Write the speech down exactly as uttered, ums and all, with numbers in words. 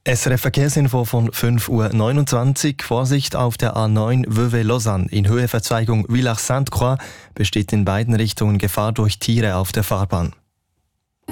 S R F-Verkehrsinfo von fünf Uhr neunundzwanzig. Vorsicht auf der A neun Vevey-Lausanne. In Höhe Verzweigung Villars-Sainte-Croix besteht in beiden Richtungen Gefahr durch Tiere auf der Fahrbahn.